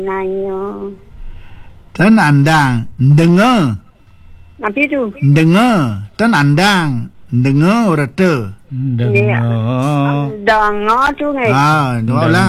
Nanyo. Tenandang, dengar. Apa itu? Dengar, tenandang, dengar rata. Dengar. Dengar tu ni. Dua ulang.